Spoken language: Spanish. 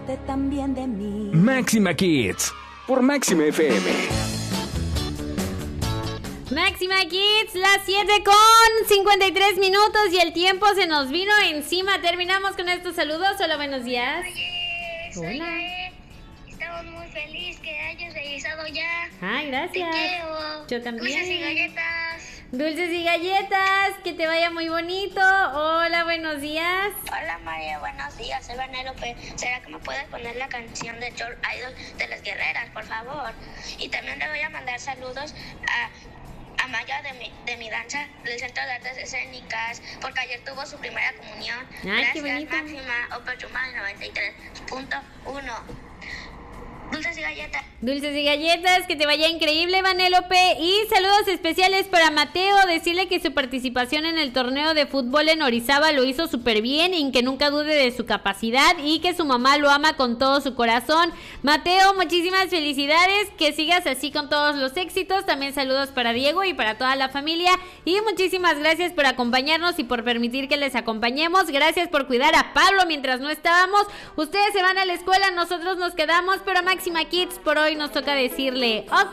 parte también de mí. Máxima Kids, por Máxima FM. Máxima Kids, las 7:53 y el tiempo se nos vino encima. Terminamos con estos saludos. Hola, buenos días. Oye, soy Gael. Estamos muy felices que hayas regresado ya. Ay, gracias. Te quiero. Yo también. Dulces y galletas. Dulces y galletas, que te vaya muy bonito. Hola, buenos días. Hola María, buenos días. Soy Vanélope. ¿Será que me puedes poner la canción de George Idol de las guerreras, por favor? Y también le voy a mandar saludos a Maya de mi danza del Centro de Artes Escénicas, porque ayer tuvo su primera comunión. Ay, qué gracias, bonito. Máxima, Upper Chumal 93.1. Dulces y galletas. Dulces y galletas, que te vaya increíble, Vanélope. Y saludos especiales para Mateo. Decirle que su participación en el torneo de fútbol en Orizaba lo hizo súper bien y que nunca dude de su capacidad y que su mamá lo ama con todo su corazón. Mateo, muchísimas felicidades, que sigas así con todos los éxitos. También saludos para Diego y para toda la familia. Y muchísimas gracias por acompañarnos y por permitir que les acompañemos. Gracias por cuidar a Pablo mientras no estábamos. Ustedes se van a la escuela, nosotros nos quedamos, pero Máxima Kids por hoy nos toca decirle